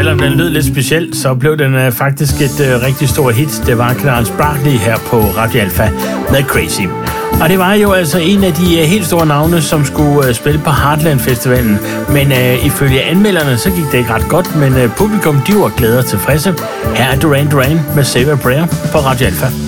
selvom den lød lidt specielt, så blev den faktisk et rigtig stort hit. Det var Clarence Barkley her på Radio Alpha med Crazy. Og det var jo altså en af de helt store navne, som skulle spille på Heartland Festivalen. Men ifølge anmelderne, så gik det ikke ret godt, men publikum, de var glade og tilfredse. Her er Duran Duran med Save a Prayer på Radio Alpha.